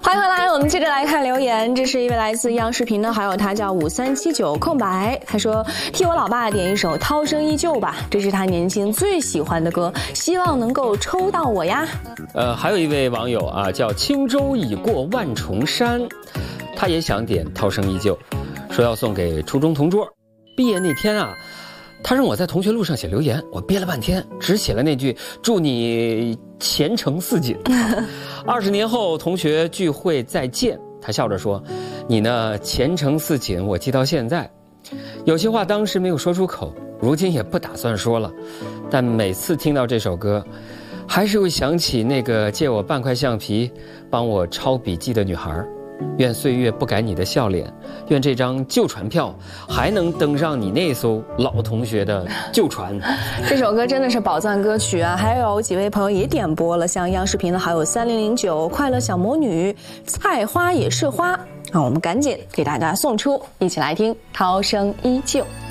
欢迎回来，我们接着来看留言。这是一位来自央视频的好友，他叫5379空白。他说：“替我老爸点一首《涛声依旧》吧，这是他年轻最喜欢的歌，希望能够抽到我呀。” 还有一位网友啊，叫轻舟已过万重山，他也想点《涛声依旧》，说要送给初中同桌。毕业那天啊，他让我在同学录上写留言，我憋了半天，只写了那句“祝你前程似锦”。20年后同学聚会再见，他笑着说：“你呢，前程似锦，我记到现在。”有些话当时没有说出口，如今也不打算说了，但每次听到这首歌，还是会想起那个借我半块橡皮帮我抄笔记的女孩。愿岁月不改你的笑脸，愿这张旧船票还能登上你那艘老同学的旧船。 这首歌真的是宝藏歌曲啊！还有几位朋友也点播了，像央视频的好友3009、快乐小魔女、菜花也是花。那我们赶紧给大家送出，一起来听《涛声依旧》。